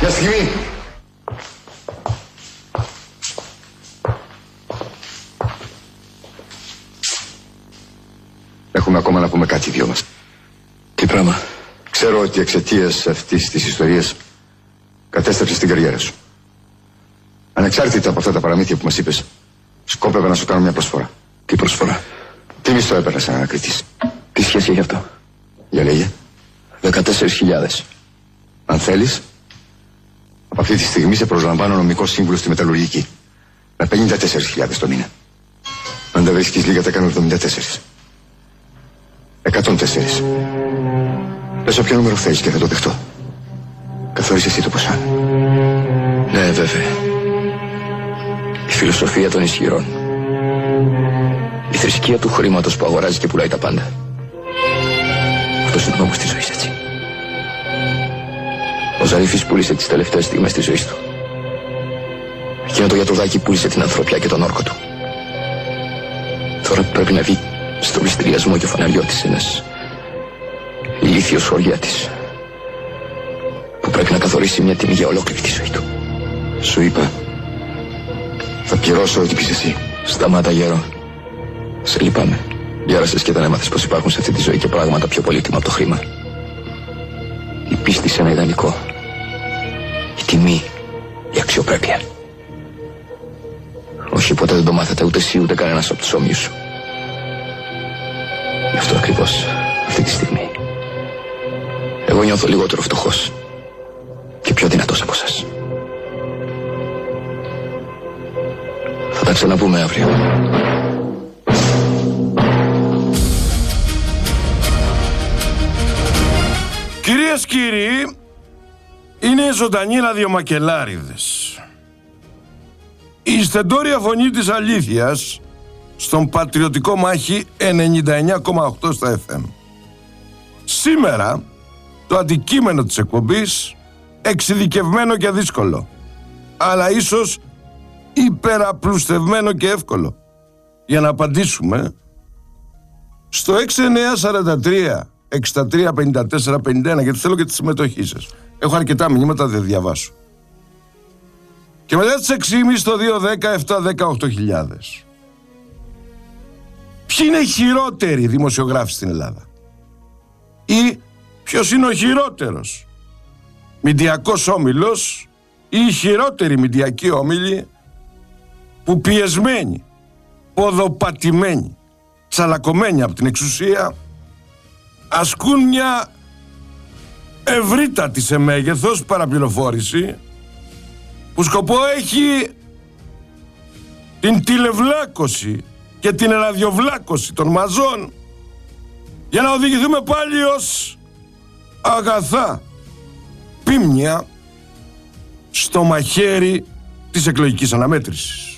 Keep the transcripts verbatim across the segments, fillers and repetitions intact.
Μια στιγμή. Έχουμε ακόμα να πούμε κάτι οι δυο μας. Τι πράγμα? Ξέρω ότι εξαιτίας αυτής της ιστορίας κατέστρεψες την καριέρα σου. Ανεξάρτητα από αυτά τα παραμύθια που μας είπες, σκόπευα να σου κάνω μια προσφορά. Τι προσφορά? Τι μισθό έπαιρνες σαν ανακριτής? Τι σχέση έχει αυτό? Για λέγε. δεκατέσσερις χιλιάδες. Αν θέλεις, από αυτή τη στιγμή σε προσλαμβάνω νομικό σύμβουλο στη μεταλλουργική. Με πενήντα τέσσερις χιλιάδες το μήνα. Αν δεν βρίσκεις λίγα, τα κάνω εβδομήντα τέσσερα. εκατόν τέσσερα. Πες όποιο νούμερο θέλεις και θα το δεχτώ. Καθόρισε εσύ το ποσά. Ναι, βέβαια. Η φιλοσοφία των ισχυρών. Η θρησκεία του χρήματος που αγοράζει και πουλάει τα πάντα. Αυτός είναι ο νόμος της ζωής, έτσι. Ο Ζαρίφης πούλησε τις τελευταίες στιγμές της ζωής του. Εκείνο το γιατρουδάκι πούλησε την ανθρωπιά και τον όρκο του. Τώρα πρέπει να βγει στο μυστηριασμό και φαναριό της ένας ηλίθιος χωριάτης που πρέπει να καθορίσει μια τιμή για ολόκληρη τη ζωή του. Σου είπα, θα πληρώσω ό,τι πεις εσύ. Σταμάτα, γέρο. Σε λυπάμαι. Γέρασες και δεν έμαθες πως υπάρχουν σε αυτή τη ζωή και πράγματα πιο πολύτιμα από το χρήμα. Η πίστη σε ένα ιδανικό. Η τιμή. Η αξιοπρέπεια. Όχι, ποτέ δεν το μάθατε ούτε εσύ ούτε κανένας από τους όμοιους σου. Γι' αυτό ακριβώς αυτή τη στιγμή εγώ νιώθω λιγότερο φτωχός και πιο δυνατός από σας. Θα τα ξαναπούμε αύριο. Κυρίες, κύριοι, είναι ζωντανοί ραδιομακελάριδες. Η στεντόρια φωνή της αλήθειας στον πατριωτικό μάχη ενενήντα εννιά κόμμα οκτώ στα εφ εμ. Σήμερα το αντικείμενο της εκπομπής εξειδικευμένο και δύσκολο, αλλά ίσως υπεραπλουστευμένο και εύκολο, για να απαντήσουμε στο έξι εννιά τέσσερα τρία εξήντα τρία πενήντα τέσσερα πενήντα ένα, γιατί θέλω και τη συμμετοχή σας. Έχω αρκετά μηνύματα, δεν διαβάσω. Και μετά τις έξι και μισή στο δύο δέκα επτά δέκα οκτώ χιλιάδες. Ποιοι είναι οι χειρότεροι δημοσιογράφοι στην Ελλάδα? Ή ποιος είναι ο χειρότερος μηντιακός όμιλος ή οι χειρότεροι μηντιακοί όμιλοι που πιεσμένοι, ποδοπατημένοι, τσαλακωμένοι από την εξουσία ασκούν μια ευρύτατη σε μέγεθος παραπληροφόρηση που σκοπό έχει την τηλεβλάκωση και την ραδιοβλάκωση των μαζών για να οδηγηθούμε πάλι ως αγαθά πίμνια στο μαχαίρι της εκλογικής αναμέτρησης.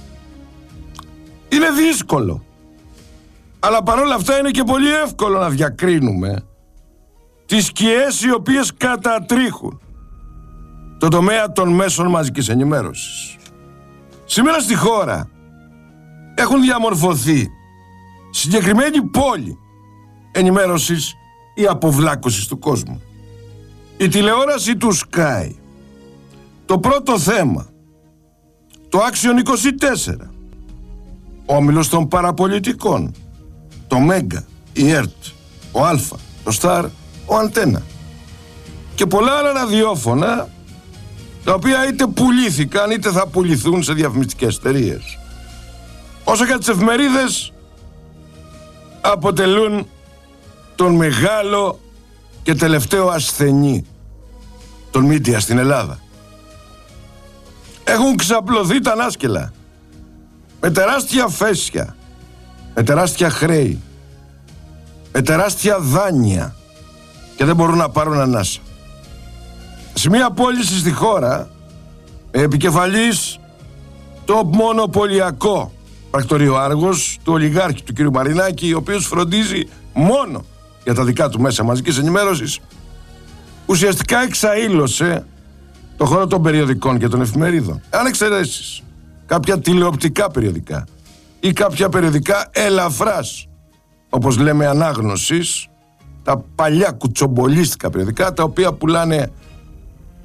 Είναι δύσκολο, αλλά παρόλα αυτά είναι και πολύ εύκολο να διακρίνουμε τις σκιές οι οποίες κατατρίχουν το τομέα των μέσων μαζικής ενημέρωσης. Σήμερα στη χώρα έχουν διαμορφωθεί συγκεκριμένη πόλη ενημέρωσης ή αποβλάκωσης του κόσμου. Η τηλεόραση του Sky, το πρώτο θέμα, το Action είκοσι τέσσερα, ο όμιλος των παραπολιτικών, το Μέγκα, η ΕΡΤ, ο Αλφα, το Star, ο Αντένα και πολλά άλλα ραδιόφωνα, τα οποία είτε πουλήθηκαν είτε θα πουληθούν σε διαφημιστικές εταιρείες. Όσο για τις εφημερίδες, αποτελούν τον μεγάλο και τελευταίο ασθενή των μίντια στην Ελλάδα. Έχουν ξαπλωθεί τα ανάσκελα με τεράστια φέσια, με τεράστια χρέη, με τεράστια δάνεια και δεν μπορούν να πάρουν ανάσα. Σε μια πώληση στη χώρα, με επικεφαλής το μονοπωλιακό πρακτορείο Άργος του ολιγάρχη του κ. Μαρινάκη, ο οποίος φροντίζει μόνο για τα δικά του μέσα μαζικής ενημέρωσης, ουσιαστικά εξαήλωσε το χώρο των περιοδικών και των εφημερίδων. Αν εξαιρέσεις κάποια τηλεοπτικά περιοδικά ή κάποια περιοδικά ελαφράς, όπως λέμε ανάγνωσης, τα παλιά κουτσομπολίστικα περιοδικά, τα οποία πουλάνε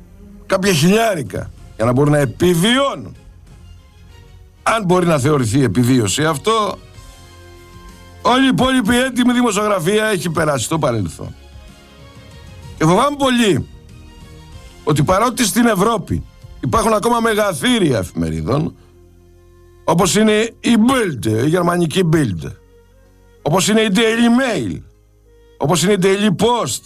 κάποια χιλιάρικα για να μπορούν να επιβιώνουν. Αν μπορεί να θεωρηθεί επιβίωση αυτό, όλη η υπόλοιπη έντιμη δημοσιογραφία έχει περάσει στο παρελθόν. Και φοβάμαι πολύ ότι παρότι στην Ευρώπη υπάρχουν ακόμα μεγαθύρια εφημερίδων, όπως είναι η Bild, η γερμανική Bild, όπως είναι η Daily Mail, όπως είναι η Daily Post,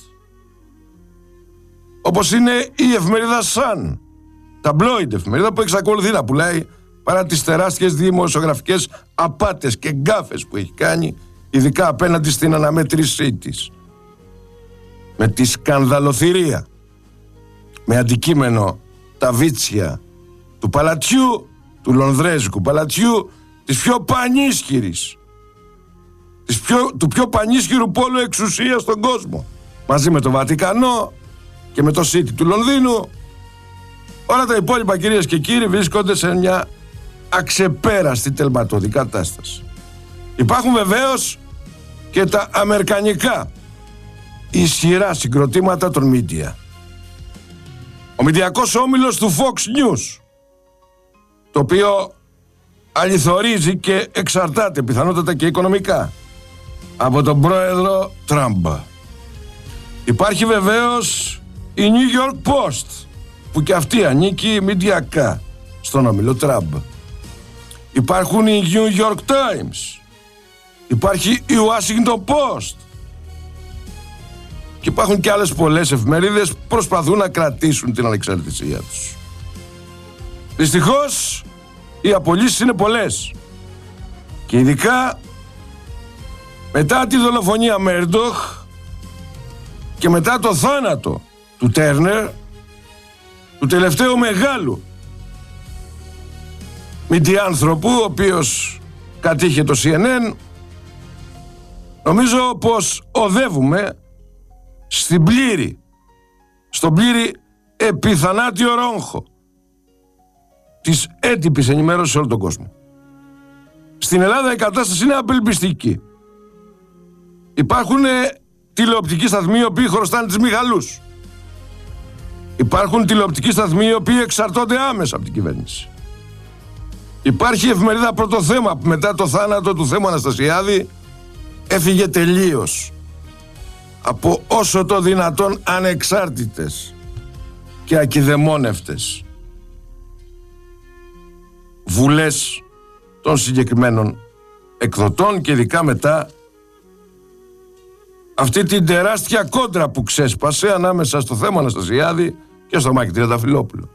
όπως είναι η εφημερίδα Sun, ταμπλόιντ εφημερίδα που εξακολουθεί να πουλάει παρά τις τεράστιες δημοσιογραφικές απάτες και γκάφες που έχει κάνει, ειδικά απέναντι στην αναμέτρησή της, με τη σκανδαλοθυρία, με αντικείμενο τα βίτσια του παλατιού, του λονδρέζικου παλατιού, της πιο πανίσχυρης, της πιο, του πιο πανίσχυρου πόλου εξουσίας στον κόσμο, μαζί με το Βατικανό και με το City του Λονδίνου. Όλα τα υπόλοιπα, κυρίες και κύριοι, βρίσκονται σε μια αξεπέραστη τελματώδη κατάσταση. Υπάρχουν βεβαίως και τα αμερικανικά ισχυρά συγκροτήματα των μίντια. Ο μηντιακός όμιλος του Fox News, το οποίο αληθορίζει και εξαρτάται πιθανότατα και οικονομικά από τον πρόεδρο Τραμπ. Υπάρχει βεβαίως η New York Post, που και αυτή ανήκει μηντιακά στον όμιλο Τραμπ. Υπάρχουν οι New York Times, υπάρχει η Washington Post και υπάρχουν και άλλες πολλές εφημερίδες που προσπαθούν να κρατήσουν την ανεξαρτησία τους. Δυστυχώς οι απολύσεις είναι πολλές και ειδικά μετά τη δολοφονία Μέρντοχ και μετά το θάνατο του Τέρνερ, του τελευταίου μεγάλου μηντιάνθρωπου, ο οποίος κατήχε το Σι Εν Εν, νομίζω πως οδεύουμε στην πλήρη, στον πλήρη επιθανάτιο ρόγχο της έντυπης ενημέρωσης σε όλο τον κόσμο. Στην Ελλάδα η κατάσταση είναι απελπιστική. Υπάρχουν τηλεοπτικοί σταθμοί οι οποίοι χρωστάνε τις Μιχαλούς. Υπάρχουν τηλεοπτικοί σταθμοί οι οποίοι εξαρτώνται άμεσα από την κυβέρνηση. Υπάρχει η εφημερίδα Πρωτοθέμα που μετά το θάνατο του Θέμου Αναστασιάδη έφυγε τελείως από όσο το δυνατόν ανεξάρτητες και ακιδεμόνευτες βουλές των συγκεκριμένων εκδοτών και ειδικά μετά αυτή την τεράστια κόντρα που ξέσπασε ανάμεσα στο Θέμου Αναστασιάδη και στο Μάκη Τριανταφυλόπουλο.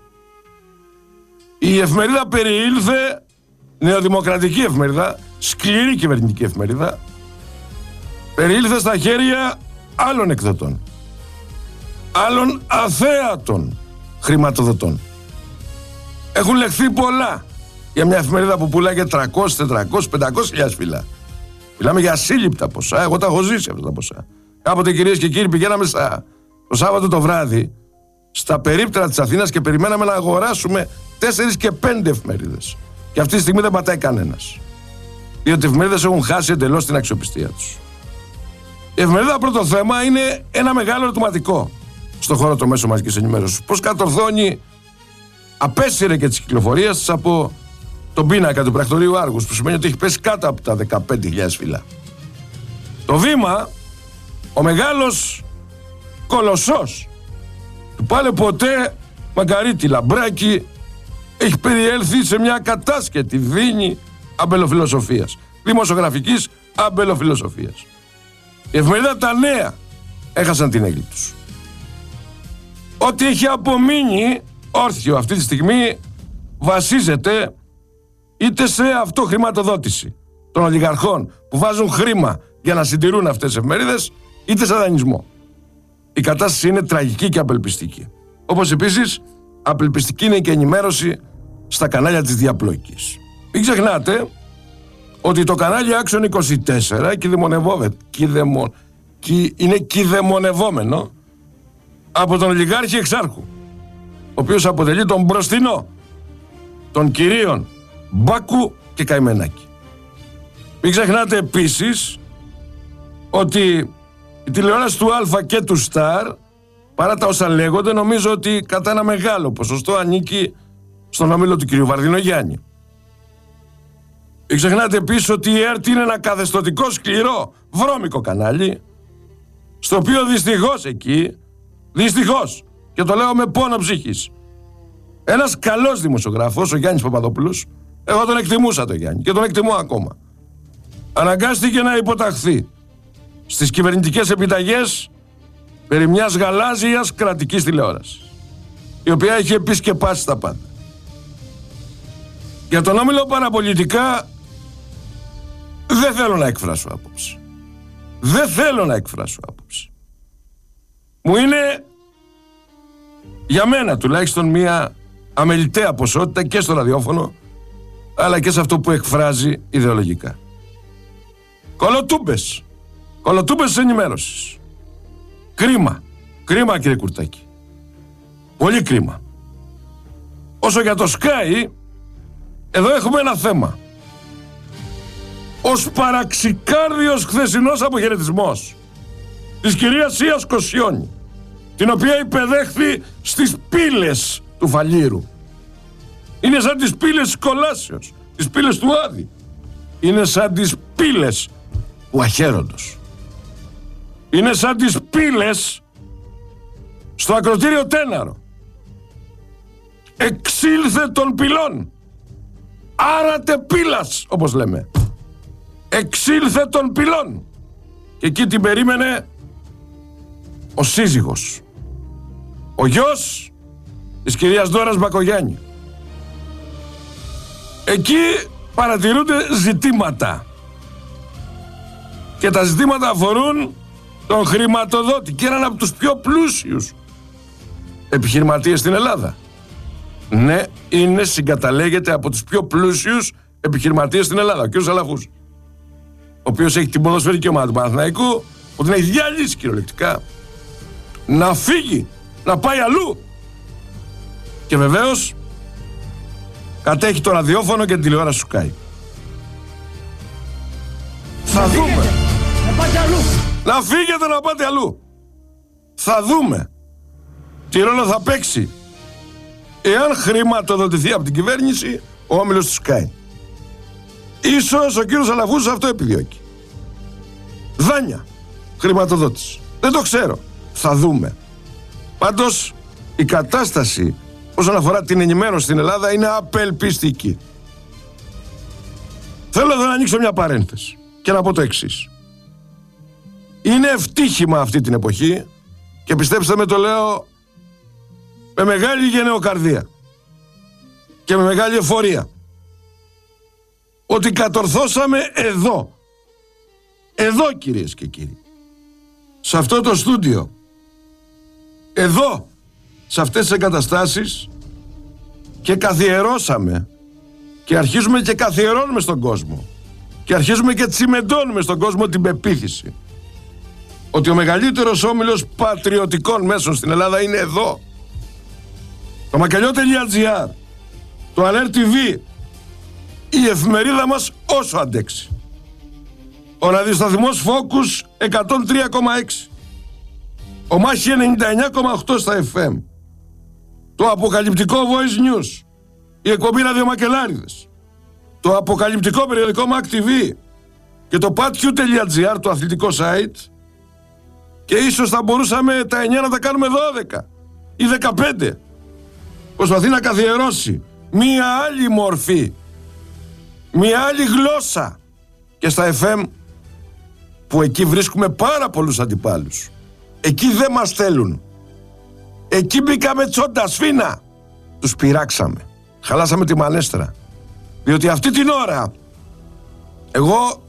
Η εφημερίδα περιήλθε, νεοδημοκρατική εφημερίδα, σκληρή κυβερνητική εφημερίδα, περιήλθε στα χέρια άλλων εκδοτών, άλλων αθέατων χρηματοδοτών. Έχουν λεχθεί πολλά για μια εφημερίδα που πουλάει για τριακόσιες, τετρακόσιες, πεντακόσιες χιλιάδες φύλλα. Μιλάμε για ασύλληπτα ποσά, εγώ τα έχω ζήσει αυτά τα ποσά. Κάποτε, κυρίες και κύριοι, πηγαίναμε στα, το Σάββατο το βράδυ στα περίπτερα της Αθήνας και περιμέναμε να αγοράσουμε τέσσερις και πέντε εφημερίδες. Και αυτή τη στιγμή δεν πατάει κανένας. Διότι οι εφημερίδες έχουν χάσει εντελώς την αξιοπιστία τους. Η εφημερίδα Πρωτοθέμα είναι ένα μεγάλο ερωτηματικό στον χώρο των μέσων μαζικής ενημέρωσης. Πώς κατορθώνει, απέσυρε και τις κυκλοφορίες της από τον πίνακα του πρακτορείου Άργους, που σημαίνει ότι έχει πέσει κάτω από τα δεκαπέντε χιλιάδες φύλλα. Το Βήμα, ο μεγάλος κολοσσός του πάλε ποτέ Μακαρίτη Λαμπράκη, έχει περιέλθει σε μια κατάσκετη δίνη αμπελοφιλοσοφίας, δημοσιογραφικής αμπελοφιλοσοφίας. Η εφημερίδα Τα Νέα έχασαν την έγκλη τους. Ό,τι έχει απομείνει όρθιο αυτή τη στιγμή βασίζεται είτε σε αυτοχρηματοδότηση των ολιγαρχών που βάζουν χρήμα για να συντηρούν αυτές τις εφημερίδες, είτε σε δανεισμό. Η κατάσταση είναι τραγική και απελπιστική. Όπως επίσης απελπιστική είναι και η ενημέρωση στα κανάλια της διαπλοκής. Μην ξεχνάτε ότι το κανάλι Action είκοσι τέσσερα κηδεμο, κι, είναι κηδεμονευόμενο από τον ολιγάρχη Εξάρχου, ο οποίος αποτελεί τον μπροστινό των κυρίων Μπάκου και Καημενάκη. Μην ξεχνάτε επίσης ότι η τηλεόραση του Αλφα και του Σταρ παρά τα όσα λέγονται, νομίζω ότι κατά ένα μεγάλο ποσοστό ανήκει στον όμιλο του κ. Βαρδινογιάννη. Μην ξεχνάτε επίσης ότι η ΕΡΤ είναι ένα καθεστωτικό, σκληρό, βρώμικο κανάλι, στο οποίο δυστυχώς εκεί, δυστυχώς, και το λέω με πόνο ψυχής, ένας καλός δημοσιογράφος, ο Γιάννης Παπαδόπουλος, εγώ τον εκτιμούσα τον Γιάννη και τον εκτιμώ ακόμα, αναγκάστηκε να υποταχθεί στις κυβερνητικές επιταγές περί μιας γαλάζιας κρατικής τηλεόρασης, η οποία έχει επισκεπάσει τα πάντα. Για τον όμιλο παραπολιτικά δεν θέλω να εκφράσω άποψη. Δεν θέλω να εκφράσω άποψη. Μου είναι, για μένα τουλάχιστον, μια αμεληταία ποσότητα και στο ραδιόφωνο, αλλά και σε αυτό που εκφράζει ιδεολογικά. Κολοτούμπες. Κολοτούμπες της ενημέρωσης. Κρίμα. Κρίμα, κύριε Κουρτάκη. Πολύ κρίμα. Όσο για το Sky, εδώ έχουμε ένα θέμα. Ο σπαραξικάρδιος χθεσινός αποχαιρετισμός της κυρίας Σίας Κοσιόνη, την οποία υπεδέχθη στις πύλες του Φαλήρου, είναι σαν τις πύλες της Κολάσεως, τις πύλες του Άδη. Είναι σαν τις πύλες του Αχέροντος. Είναι σαν τις πύλες στο ακροτήριο Τέναρο. Εξήλθε των πυλών. Άρατε πύλας, όπως λέμε. Εξήλθε των πυλών. Και εκεί την περίμενε ο σύζυγος, ο γιος της κυρίας Ντόρας Μπακογιάννη. Εκεί παρατηρούνται ζητήματα. Και τα ζητήματα αφορούν τον χρηματοδότη και έναν από τους πιο πλούσιους επιχειρηματίες στην Ελλάδα. Ναι, είναι, συγκαταλέγεται από τους πιο πλούσιους επιχειρηματίες στην Ελλάδα, ο κ. Σαλαφούς, ο οποίος έχει την ποδοσφαιρική ομάδα του Παναθηναϊκού, που την έχει διαλύσει κυριολεκτικά, να φύγει, να πάει αλλού. Και βεβαίως κατέχει το ραδιόφωνο και την τηλεόραση σου Sky. Θα δούμε. Να πάτε αλλού. Να φύγετε να πάτε αλλού. Θα δούμε τι ρόλο θα παίξει εάν χρηματοδοτηθεί από την κυβέρνηση ο όμιλος του Sky. Ίσως ο κύριος Αλαφούς αυτό επιδιώκει. Δάνεια χρηματοδότηση. Δεν το ξέρω. Θα δούμε. Πάντως η κατάσταση όσον αφορά την ενημέρωση στην Ελλάδα είναι απελπιστική. Θέλω εδώ να ανοίξω μια παρένθεση και να πω το εξής. Είναι ευτύχημα αυτή την εποχή, και πιστέψτε με, το λέω με μεγάλη γενεοκαρδία και με μεγάλη εφορία, ότι κατορθώσαμε εδώ, εδώ κυρίες και κύριοι, σε αυτό το στούντιο, εδώ, σε αυτές τις εγκαταστάσεις, και καθιερώσαμε και αρχίζουμε και καθιερώνουμε στον κόσμο και αρχίζουμε και τσιμεντώνουμε στον κόσμο την πεποίθηση ότι ο μεγαλύτερος όμιλος πατριωτικών μέσων στην Ελλάδα είναι εδώ. Το μακελιό τελεία τζι άρ, το Alert τι βι, η εφημερίδα μας όσο αντέξει, ο ραδιοσταθμός Focus εκατόν τρία κόμμα έξι, ο Μάχη ενενήντα εννιά κόμμα οκτώ στα εφ εμ, το αποκαλυπτικό Voice News, η εκπομπή Ραδιομακελάριδες, το αποκαλυπτικό περιοδικό Mac τι βι και το patq τελεία τζι άρ, το αθλητικό site, και ίσως θα μπορούσαμε τα εννιά να τα κάνουμε δώδεκα ή δεκαπέντε. Προσπαθεί να καθιερώσει μία άλλη μορφή, μία άλλη γλώσσα και στα εφ εμ, που εκεί βρίσκουμε πάρα πολλούς αντιπάλους. Εκεί δεν μας θέλουν. Εκεί μπήκαμε τσόντα σφίνα. Τους πειράξαμε. Χαλάσαμε τη μανέστρα. Διότι αυτή την ώρα εγώ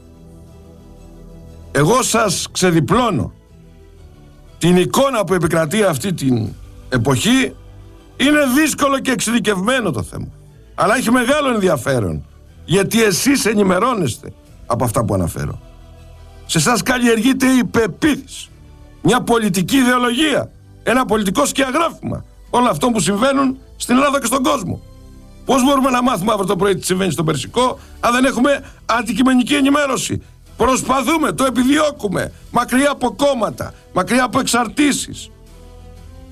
εγώ σας ξεδιπλώνω την εικόνα που επικρατεί αυτή την εποχή. Είναι δύσκολο και εξειδικευμένο το θέμα, αλλά έχει μεγάλο ενδιαφέρον, γιατί εσείς ενημερώνεστε από αυτά που αναφέρω. Σε εσάς καλλιεργείται η πεποίθηση, μια πολιτική ιδεολογία, ένα πολιτικό σκιαγράφημα όλα αυτό που συμβαίνουν στην Ελλάδα και στον κόσμο. Πώς μπορούμε να μάθουμε αύριο το πρωί τι συμβαίνει στο Περσικό, αν δεν έχουμε αντικειμενική ενημέρωση? Προσπαθούμε, το επιδιώκουμε, μακριά από κόμματα, μακριά από εξαρτήσεις.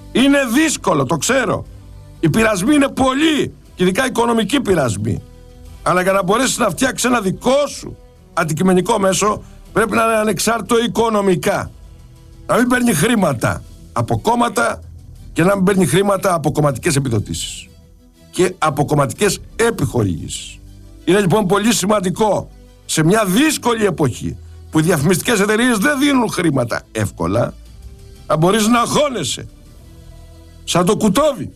Είναι δύσκολο, το ξέρω. Οι πειρασμοί είναι πολλοί, και ειδικά οικονομικοί πειρασμοί. Αλλά για να μπορέσεις να φτιάξεις ένα δικό σου αντικειμενικό μέσο, πρέπει να είναι ανεξάρτητο οικονομικά. Να μην παίρνει χρήματα από κόμματα και να μην παίρνει χρήματα από κομματικές επιδοτήσεις και από κομματικές επιχορηγήσεις. Είναι λοιπόν πολύ σημαντικό σε μια δύσκολη εποχή που οι διαφημιστικές εταιρείες δεν δίνουν χρήματα εύκολα, να μπορείς να αγχώνεσαι σαν το κουτόβι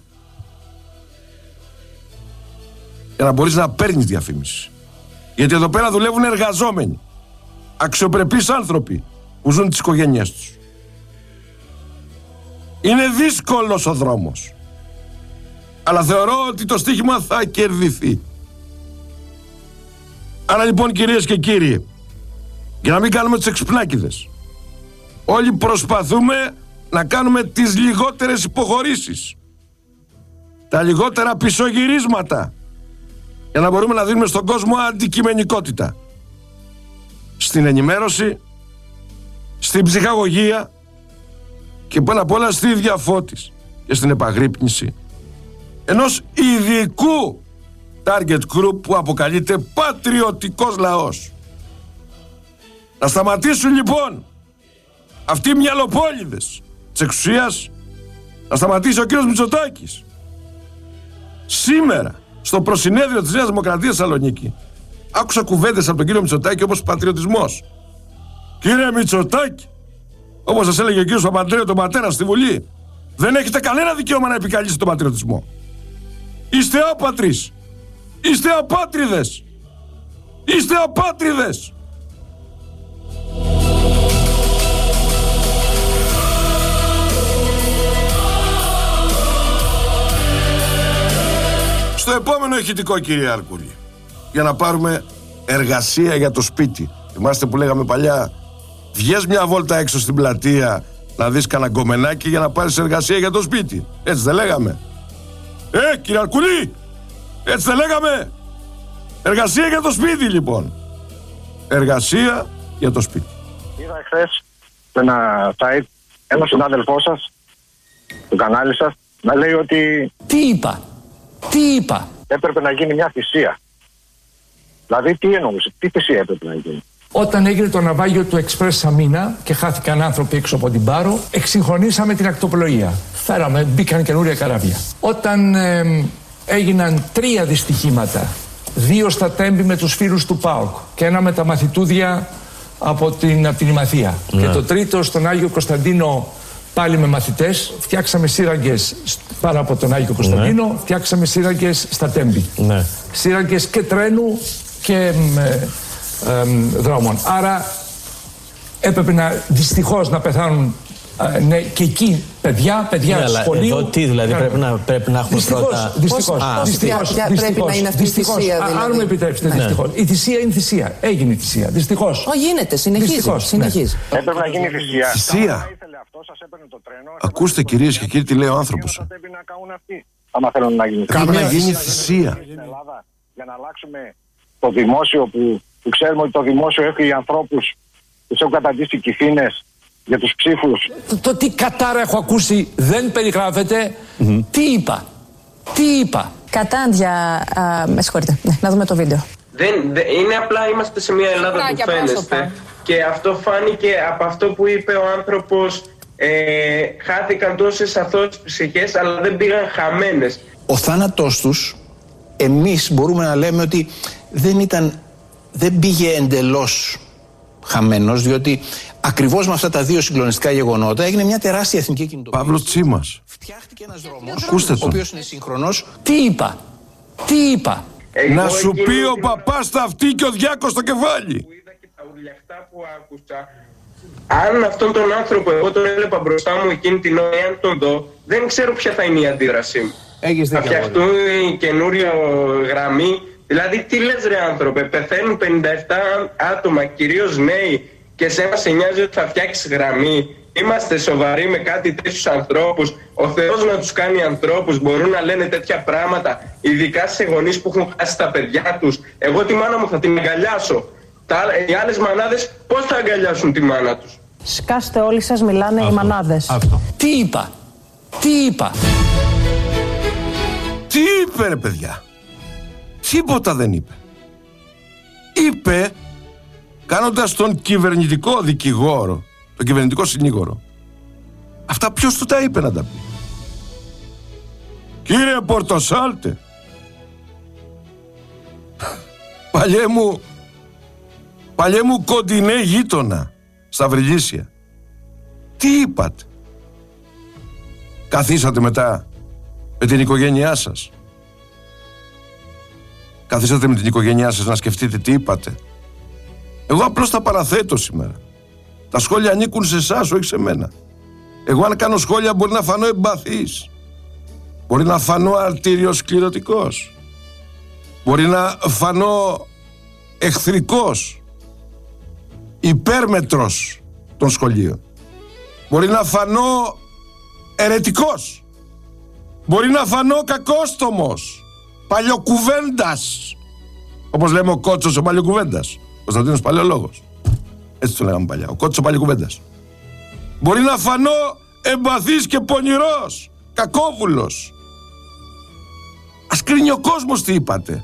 για να μπορείς να παίρνεις διαφήμιση. Γιατί εδώ πέρα δουλεύουν εργαζόμενοι, αξιοπρεπείς άνθρωποι που ζουν τις οικογένειές τους. Είναι δύσκολος ο δρόμος, αλλά θεωρώ ότι το στοίχημα θα κερδιθεί. Άρα λοιπόν, κυρίες και κύριοι, για να μην κάνουμε τις εξυπνάκηδες, όλοι προσπαθούμε να κάνουμε τις λιγότερες υποχωρήσεις, τα λιγότερα πισωγυρίσματα, για να μπορούμε να δίνουμε στον κόσμο αντικειμενικότητα στην ενημέρωση, στην ψυχαγωγία και πάνω απ' όλα στη διαφώτιση και στην επαγρύπνηση ενός ειδικού target group που αποκαλείται πατριωτικός λαός. Να σταματήσουν λοιπόν αυτοί οι μυαλοπόληδες της εξουσίας, να σταματήσει ο κύριος Μητσοτάκης. Σήμερα στο προσυνέδριο της Νέας Δημοκρατίας Θεσσαλονίκη άκουσα κουβέντες από τον κύριο Μητσοτάκη όπως πατριωτισμός. Κύριε Μητσοτάκη, όπως σας έλεγε ο κύριος Παπαντρέου τον πατέρα στη Βουλή, δεν έχετε κανένα δικαίωμα να επικαλείστε τον πατριωτισμό. Είστε άπατρεις. Είστε απάτριδες. Είστε απάτριδες. Στο επόμενο ηχητικό, κύριε Αρκούλη, για να πάρουμε εργασία για το σπίτι. Θυμάστε που λέγαμε παλιά, βγες μια βόλτα έξω στην πλατεία να δεις κανένα γκομενάκι για να πάρεις εργασία για το σπίτι. Έτσι δεν λέγαμε? Ε, κύριε Αρκούλη, έτσι δεν λέγαμε? Εργασία για το σπίτι, λοιπόν. Εργασία για το σπίτι. Είδα εχθές ένα site, ένα συνάδελφό σας, του κανάλι σας, να λέει ότι... Τι είπα? Τι είπα? Έπρεπε να γίνει μια θυσία. Δηλαδή, τι εννοούσε, τι θυσία έπρεπε να γίνει? Όταν έγινε το ναυάγιο του Express Σαμίνα και χάθηκαν άνθρωποι έξω από την Πάρο, εξυγχρονίσαμε την ακτοπλοεία. Φέραμε, μπήκαν καινούρια καράβια. Όταν ε, έγιναν τρία δυστυχήματα, δύο στα Τέμπη με τους φίλους του ΠΑΟΚ και ένα με τα μαθητούδια από την, από την Ημαθία. Ναι. Και το τρίτο στον Άγιο Κωνσταντίνο, πάλι με μαθητές, φτιάξαμε σύραγγες πάρα από τον Άγιο Κωνσταντίνο, ναι. φτιάξαμε σύραγγες στα Τέμπη. Ναι. Σύραγγες και τρένου και ε, ε, δρόμων. Άρα έπρεπε να, δυστυχώς να πεθάνουν ε, ναι, και εκεί παιδιά, παιδιά ναι, σχολείου. Εδώ τι δηλαδή, πρέπει να, πρέπει να έχουμε δυστυχώς, πρώτα... Δυστυχώς, Α, δυστυχώς, ποια, ποια πρέπει να είναι αυτή η θυσία, δηλαδή. Αν μου επιτρέψετε, ναι. δυστυχώς. Η θυσία είναι θυσία. Έγινε η θυσία, δυστυχώς. Ω, γίνεται, συνεχίζει. Δυστυχώς, συνεχίζει. Ναι. Έπρεπε να γίνει θυσία. Θυσία. Ακούστε, κυρίες και κύριοι, τι λέει ο άνθρωπος. Άμα θέλουν να γίνει Πρέπει να γίνει θυσία. Για να αλλάξουμε το δημόσιο που, που ξέρουμε ότι το δημόσιο έχει ανθρώπους που έχουν καταντήσει κυφήνες για τους ψήφους. Το, το τι κατάρα έχω ακούσει δεν περιγράφεται. Mm-hmm. Τι είπα? Τι είπα? Κατάντια, α, με συγχωρείτε. Ναι, να δούμε το βίντεο. Δεν, δεν, είναι απλά είμαστε σε μια Ελλάδα που φαίνεστε και αυτό φάνηκε από αυτό που είπε ο άνθρωπος. Ε, χάθηκαν τόσες αθώες ψυχές αλλά δεν πήγαν χαμένες. Ο θάνατός τους, εμείς μπορούμε να λέμε ότι δεν ήταν, δεν πήγε εντελώς χαμένος, διότι ακριβώς με αυτά τα δύο συγκλονιστικά γεγονότα έγινε μια τεράστια εθνική κινητοποίηση. Παύλος Τσίμας. Φτιάχτηκε ένας δρόμος, ο οποίος είναι σύγχρονος. Τι είπα? Τι είπα? Εγώ να σου πει ο παπάς στα αυτή και ο διάκος στο κεφάλι. Που είδα και τα ουρλιαχτά που άκουσα, αν αυτόν τον άνθρωπο εγώ τον έβλεπα μπροστά μου εκείνη την ώρα, αν τον δω, δεν ξέρω ποια θα είναι η αντίδρασή μου. Έχεις θα φτιαχτούν καινούριο γραμμή. Δηλαδή, τι λες ρε άνθρωπε, πεθαίνουν πενήντα επτά άτομα, κυρίως νέοι, και σένα σε νοιάζει ότι θα φτιάξεις γραμμή? Είμαστε σοβαροί με κάτι τέτοιους ανθρώπους? Ο Θεός να τους κάνει ανθρώπους, μπορούν να λένε τέτοια πράγματα, ειδικά σε γονείς που έχουν χάσει τα παιδιά τους? Εγώ τη μάνα μου θα την αγκαλιάσω. Τα, οι άλλες μανάδες πώς θα αγκαλιάσουν τη μάνα τους? Σκάστε όλοι σας, μιλάνε αυτό, οι μανάδες. Αυτό. Τι είπα? Τι είπα? Τι είπε ρε παιδιά? Τίποτα δεν είπε. Είπε, κάνοντας τον κυβερνητικό δικηγόρο, τον κυβερνητικό συνήγορο, αυτά ποιος του τα είπε να τα πει? Κύριε Πορτοσάλτε, παλιέ μου, παλιέ μου κοντινέ γείτονα στα Βρυλίσια, τι είπατε? Καθίσατε μετά με την οικογένειά σας? Καθίσατε με την οικογένειά σας να σκεφτείτε τι είπατε? Εγώ απλώς τα παραθέτω σήμερα. Τα σχόλια ανήκουν σε εσάς, όχι σε μένα. Εγώ αν κάνω σχόλια μπορεί να φανώ εμπαθής, μπορεί να φανώ αρτηριοσκληρωτικός, μπορεί να φανώ εχθρικός, υπέρμετρος των σχολείων, μπορεί να φανώ ερετικός, μπορεί να φανώ κακόστομος, παλιοκουβέντας, όπως λέμε ο Κότσος ο παλιοκουβέντας, ο Κωνσταντίνος Παλαιολόγος, έτσι το λέγαμε παλιά, ο Κότσος ο παλιοκουβέντας. Μπορεί να φανώ εμπαθής και πονηρός, κακόβουλος. Ας κρίνει ο κόσμος τι είπατε.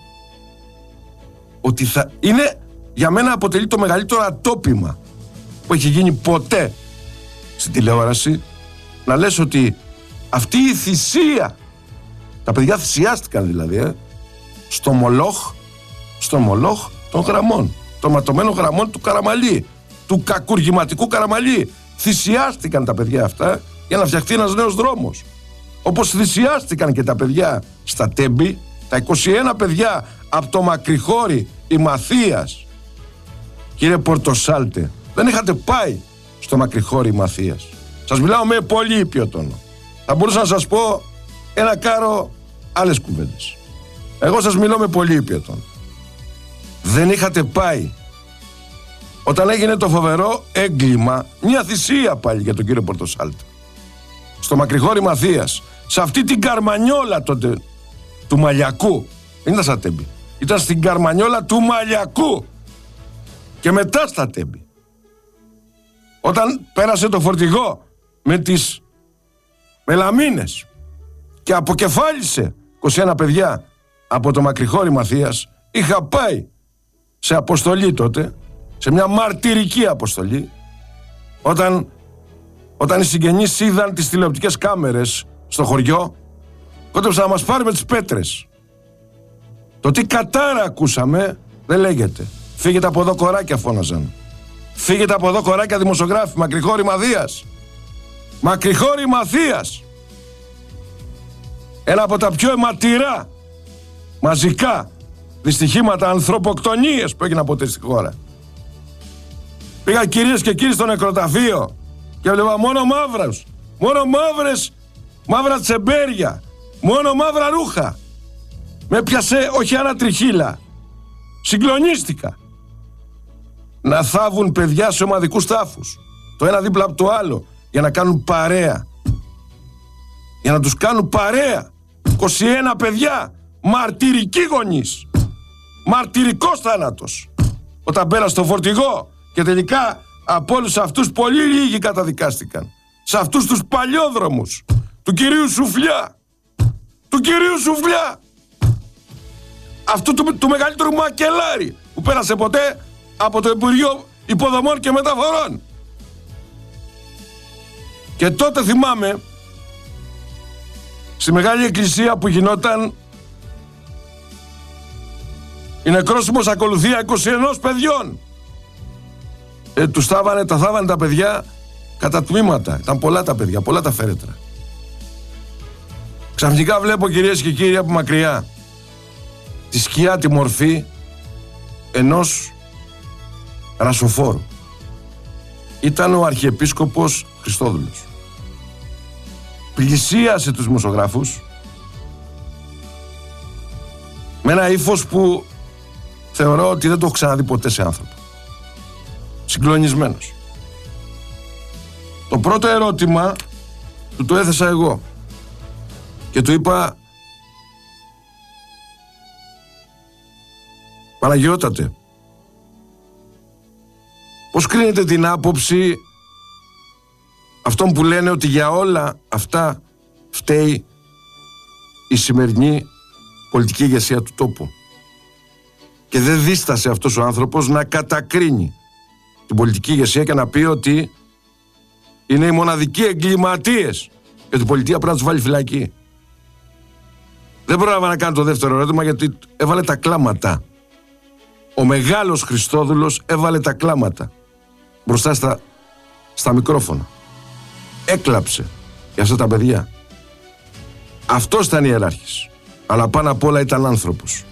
Ότι θα είναι, για μένα αποτελεί το μεγαλύτερο ατόπιμα που έχει γίνει ποτέ στην τηλεόραση, να λες ότι αυτή η θυσία, τα παιδιά θυσιάστηκαν δηλαδή, ε, στο μολόχ, στο μολόχ των γραμμών, των ματωμένων γραμμών του Καραμαλή, του κακουργηματικού Καραμαλή. Θυσιάστηκαν τα παιδιά αυτά για να φτιαχτεί ένας νέος δρόμος. Όπως θυσιάστηκαν και τα παιδιά στα Τέμπη, τα είκοσι ένα παιδιά από το Μακρυχώρι η Μαθίας. Κύριε Πορτοσάλτε, δεν είχατε πάει στο Μακρυχώρι η Μαθίας. Σας μιλάω με πολύ ήπιο τόνο. Θα μπορούσα να σας πω ένα κάρο άλλες κουβέντες. Εγώ σας μιλώ με πολύ ήπιο τόνο. Δεν είχατε πάει όταν έγινε το φοβερό έγκλημα, μια θυσία πάλι για τον κύριο Πορτοσάλτε, στο Μακρυχώρι Μαθίας, σε αυτή την καρμανιόλα τότε του Μαλιακού. Δεν ήταν στα Τέμπη, ήταν στην καρμανιόλα του Μαλιακού και μετά στα Τέμπη, όταν πέρασε το φορτηγό με τις μελαμίνες και αποκεφάλισε είκοσι ένα παιδιά από το Μακρυχώρι Μαθίας. Είχα πάει σε αποστολή τότε, σε μια μαρτυρική αποστολή, όταν, όταν οι συγγενείς είδαν τις τηλεοπτικές κάμερες στο χωριό, κόντεψαν να μας πάρει με τις πέτρες. Το τι κατάρα ακούσαμε δεν λέγεται. Φύγετε από εδώ κοράκια, φώναζαν. Φύγετε από εδώ κοράκια, δημοσιογράφοι. Μακρυχώρι Μαθίας. Μακρυχώρι Μαθίας. Ένα από τα πιο αιματηρά μαζικά δυστυχήματα, ανθρωποκτονίες που έγιναν ποτέ στη χώρα. Πήγα κυρίες και κύριοι στο νεκροταφείο και έβλεπα μόνο μαύρους, μόνο μαύρες, μαύρα τσεμπέρια, μόνο μαύρα ρούχα. Με πιάσε όχι ένα τριχύλα. Συγκλονίστηκα. Να θάβουν παιδιά σε ομαδικούς τάφους, το ένα δίπλα από το άλλο, για να κάνουν παρέα. Για να τους κάνουν παρέα. είκοσι ένα παιδιά, μαρτυρικοί γονείς. Μαρτυρικός θάνατος. Όταν πέρασε στο φορτηγό και τελικά από όλους αυτούς πολύ λίγοι καταδικάστηκαν. Σε αυτούς τους παλιόδρομους του κυρίου Σουφλιά. Του κυρίου Σουφλιά. Αυτού του, του μεγαλύτερου μακελάρι που πέρασε ποτέ από το Υπουργείο Υποδομών και Μεταφορών. Και τότε θυμάμαι, στη Μεγάλη Εκκλησία που γινόταν η νεκρόσιμος ακολουθία είκοσι ένα παιδιών. Ε, τους θάβανε, τα θάβανε τα παιδιά κατά τμήματα. Ήταν πολλά τα παιδιά, πολλά τα φέρετρα. Ξαφνικά βλέπω, κυρίες και κύριοι, από μακριά τη σκιά, τη μορφή ενός ρασοφόρου. Ήταν ο Αρχιεπίσκοπος Χριστόδουλος. Πλησίασε τους δημοσιογράφους με ένα ύφος που θεωρώ ότι δεν το έχω ξαναδεί ποτέ σε άνθρωπο. Συγκλονισμένος. Το πρώτο ερώτημα του το έθεσα εγώ και του είπα: Παναγιώτατε, πώς κρίνετε την άποψη αυτών που λένε ότι για όλα αυτά φταίει η σημερινή πολιτική ηγεσία του τόπου. Και δεν δίστασε αυτός ο άνθρωπος να κατακρίνει την πολιτική ηγεσία και να πει ότι είναι οι μοναδικοί εγκληματίες και την πολιτεία πρέπει να τους βάλει φυλακή. Δεν πρόλαβα να κάνω το δεύτερο ερώτημα γιατί έβαλε τα κλάματα. Ο μεγάλος Χριστόδουλος έβαλε τα κλάματα μπροστά στα, στα μικρόφωνα. Έκλαψε για αυτά τα παιδιά. Αυτός ήταν ιεράρχης. Αλλά πάνω απ' όλα ήταν άνθρωπος.